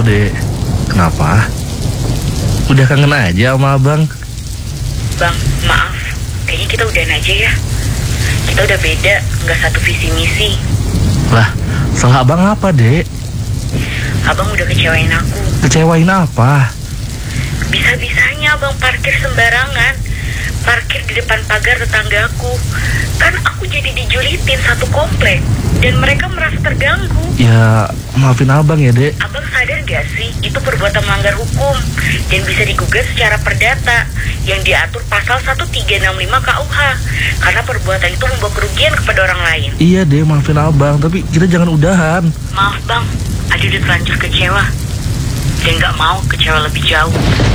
Dek. Kenapa? Udah kangen aja sama abang? Bang, maaf. Kayaknya kita udahan aja ya. Kita udah beda, nggak satu visi misi. Lah, salah abang apa, Dek? Abang udah kecewain aku. Kecewain apa? Bisa-bisanya abang parkir sembarangan. Parkir di depan pagar tetanggaku. Kan aku jadi dijulitin satu komplek. Dan mereka merasa terganggu. Ya, maafin abang ya, Dek. Abang sadar gak sih, itu perbuatan melanggar hukum dan bisa digugat secara perdata yang diatur pasal 1365 KUH karena perbuatan itu membawa kerugian kepada orang lain. Iya, Dek, maafin abang, tapi kita jangan udahan. Maaf bang, Adi udah terlanjur kecewa dan gak mau kecewa lebih jauh.